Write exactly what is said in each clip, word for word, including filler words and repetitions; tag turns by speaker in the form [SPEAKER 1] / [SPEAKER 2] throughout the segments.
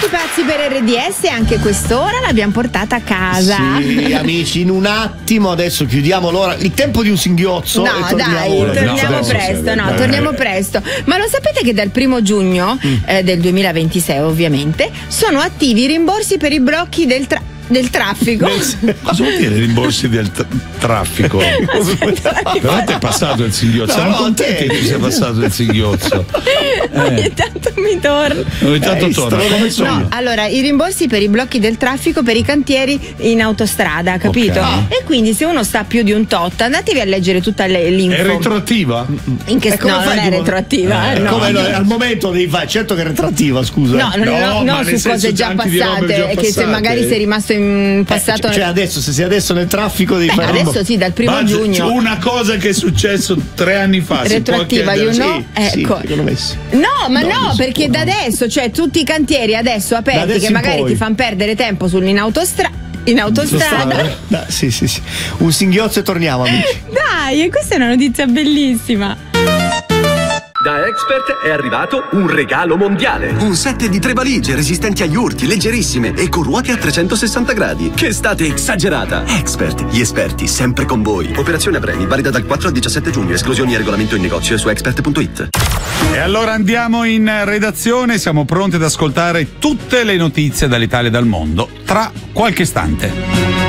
[SPEAKER 1] pazzi per R D S, anche quest'ora l'abbiamo portata a casa.
[SPEAKER 2] Sì, amici, in un attimo adesso chiudiamo l'ora. Il tempo di un singhiozzo.
[SPEAKER 1] No,
[SPEAKER 2] e
[SPEAKER 1] dai,
[SPEAKER 2] ora.
[SPEAKER 1] torniamo
[SPEAKER 2] no,
[SPEAKER 1] presto, no,
[SPEAKER 2] dai,
[SPEAKER 1] torniamo
[SPEAKER 2] dai.
[SPEAKER 1] presto. Ma lo sapete che dal primo giugno mm. eh, del duemilaventisei, ovviamente, sono attivi i rimborsi per i blocchi del tra- del traffico.
[SPEAKER 3] Cosa vuol dire rimborsi del tra- traffico? Però ti è passato il singhiozzo.
[SPEAKER 2] No,
[SPEAKER 3] Sono
[SPEAKER 2] no,
[SPEAKER 3] contento
[SPEAKER 2] te.
[SPEAKER 3] che ti sia passato il singhiozzo.
[SPEAKER 1] Ogni
[SPEAKER 3] Eh.
[SPEAKER 1] tanto mi torna.
[SPEAKER 3] Ogni tanto
[SPEAKER 2] Eh,
[SPEAKER 3] torna.
[SPEAKER 2] stronzo.
[SPEAKER 3] Come sono?
[SPEAKER 1] No, allora i rimborsi per i blocchi del traffico per i cantieri in autostrada, capito?
[SPEAKER 3] Ok.
[SPEAKER 1] E quindi se uno sta più di un tot, andatevi a leggere tutta le- l'info.
[SPEAKER 3] È retroattiva?
[SPEAKER 1] In che
[SPEAKER 2] E come
[SPEAKER 1] no,
[SPEAKER 2] fai
[SPEAKER 1] non è
[SPEAKER 2] tu-
[SPEAKER 1] retroattiva,
[SPEAKER 2] Eh,
[SPEAKER 1] no.
[SPEAKER 2] come no, al momento devi fare, certo che è retrattiva, scusa.
[SPEAKER 1] No, no, no,
[SPEAKER 3] No,
[SPEAKER 1] no,
[SPEAKER 3] ma nel
[SPEAKER 1] su cose
[SPEAKER 3] senso
[SPEAKER 1] già
[SPEAKER 3] anche di robe
[SPEAKER 1] passate,
[SPEAKER 3] già
[SPEAKER 1] che se
[SPEAKER 3] passate.
[SPEAKER 1] magari sei rimasto in passato.
[SPEAKER 2] Eh, cioè adesso, se sei adesso nel traffico devi
[SPEAKER 1] Beh,
[SPEAKER 2] fare
[SPEAKER 1] adesso
[SPEAKER 2] rimborso.
[SPEAKER 1] sì, dal primo
[SPEAKER 3] Ma
[SPEAKER 1] giugno.
[SPEAKER 3] una cosa che è successo tre anni fa. si può
[SPEAKER 1] Retroattiva,
[SPEAKER 3] chiedere?
[SPEAKER 1] you know?
[SPEAKER 2] Sì,
[SPEAKER 1] Ecco.
[SPEAKER 2] secondo me sì.
[SPEAKER 1] No, ma
[SPEAKER 2] No,
[SPEAKER 1] no,
[SPEAKER 2] non si
[SPEAKER 1] perché
[SPEAKER 2] può.
[SPEAKER 1] da adesso, cioè tutti i cantieri adesso
[SPEAKER 2] Da
[SPEAKER 1] aperti
[SPEAKER 2] adesso
[SPEAKER 1] che
[SPEAKER 2] in
[SPEAKER 1] magari
[SPEAKER 2] poi.
[SPEAKER 1] ti fanno perdere tempo sul, in autostrada. In autostrada.
[SPEAKER 2] Eh, dai, sì, sì, sì. Un singhiozzo e torniamo, amici.
[SPEAKER 1] Dai, e questa è una notizia bellissima.
[SPEAKER 4] Da Expert è arrivato un regalo mondiale.
[SPEAKER 5] Un set di tre valigie resistenti agli urti, leggerissime e con ruote a trecentosessanta gradi. Che state esagerata! Expert, gli esperti sempre con voi. Operazione premi valida dal quattro al diciassette giugno. Esclusioni e regolamento in negozio e su expert punto it.
[SPEAKER 3] E allora andiamo in redazione, siamo pronti ad ascoltare tutte le notizie dall'Italia e dal mondo tra qualche istante.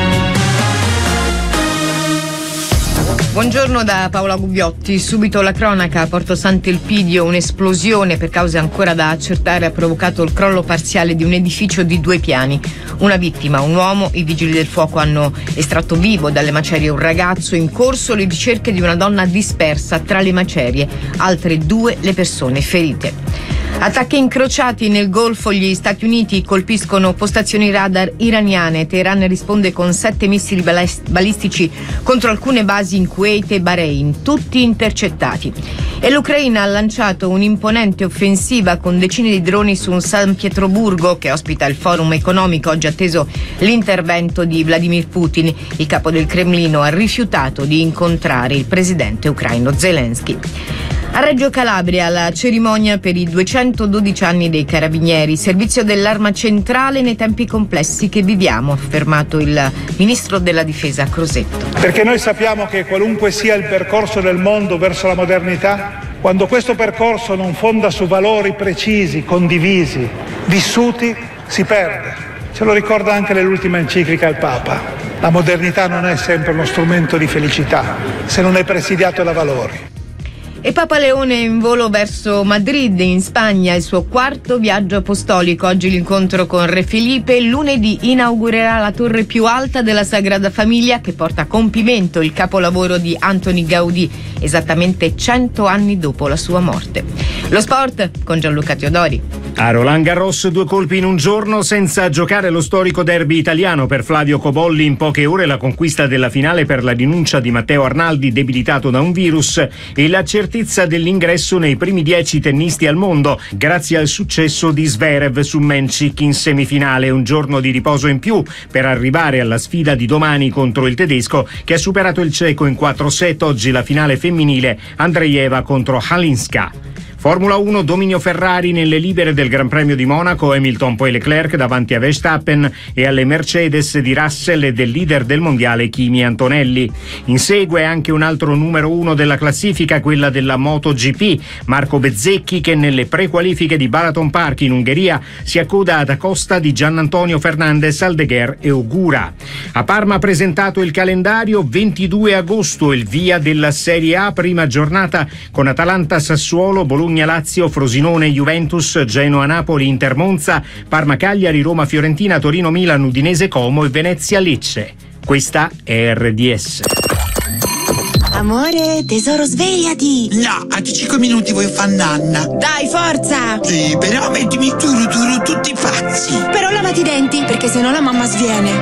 [SPEAKER 6] Buongiorno da Paola Gubbiotti. Subito la cronaca. A Porto Sant'Elpidio un'esplosione per cause ancora da accertare ha provocato il crollo parziale di un edificio di due piani. Una vittima, un uomo. I vigili del fuoco hanno estratto vivo dalle macerie un ragazzo. In corso le ricerche di una donna dispersa tra le macerie. Altre due le persone ferite. Attacchi incrociati nel Golfo. Gli Stati Uniti colpiscono postazioni radar iraniane. Teheran risponde con sette missili balistici contro alcune basi in Kuwait e Bahrain, tutti intercettati. E l'Ucraina ha lanciato un'imponente offensiva con decine di droni su un San Pietroburgo che ospita il forum economico. Oggi atteso l'intervento di Vladimir Putin. Il capo del Cremlino ha rifiutato di incontrare il presidente ucraino Zelensky. A Reggio Calabria la cerimonia per i duecentododici anni dei Carabinieri, servizio dell'arma centrale nei tempi complessi che viviamo, ha affermato il ministro della Difesa Crosetto.
[SPEAKER 7] Perché noi sappiamo che qualunque sia il percorso del mondo verso la modernità, quando questo percorso non fonda su valori precisi, condivisi, vissuti, si perde. Ce lo ricorda anche nell'ultima enciclica il Papa. La modernità non è sempre uno strumento di felicità, se non è presidiato da valori.
[SPEAKER 6] E Papa Leone in volo verso Madrid, in Spagna, il suo quarto viaggio apostolico. Oggi l'incontro con Re Felipe. Lunedì inaugurerà la torre più alta della Sagrada Famiglia che porta a compimento il capolavoro di Antoni Gaudì, esattamente cento anni dopo la sua morte. Lo sport con Gianluca Teodori.
[SPEAKER 8] A Roland Garros due colpi in un giorno senza giocare lo storico derby italiano. Per Flavio Cobolli in poche ore la conquista della finale per la rinuncia di Matteo Arnaldi, debilitato da un virus, e la certezza dell'ingresso nei primi dieci tennisti al mondo grazie al successo di Zverev su Mencic in semifinale. Un giorno di riposo in più per arrivare alla sfida di domani contro il tedesco che ha superato il ceco in quattro set. Oggi la finale femminile, Andreeva contro Halinska. Formula uno, dominio Ferrari nelle libere del Gran Premio di Monaco. Hamilton poi Leclerc davanti a Verstappen e alle Mercedes di Russell e del leader del mondiale Kimi Antonelli. Insegue anche un altro numero uno della classifica, quella della MotoGP, Marco Bezzecchi, che nelle prequalifiche di Balaton Park in Ungheria si accoda ad Acosta di Gianantonio Fernandez, Aldeguer e Ogura. A Parma ha presentato il calendario. Ventidue agosto il via della Serie A, prima giornata con Atalanta Sassuolo, Bologna Lazio, Frosinone Juventus, Genoa Napoli, Inter Monza, Parma Cagliari, Roma Fiorentina, Torino Milan, Udinese Como e Venezia Lecce. Questa è R D S.
[SPEAKER 9] Amore, tesoro, svegliati!
[SPEAKER 10] No, a cinque minuti voglio fare nanna.
[SPEAKER 9] Dai, forza!
[SPEAKER 10] Sì, però mettimi turu turu tutti pazzi.
[SPEAKER 9] Però lavati i denti, perché sennò la mamma sviene.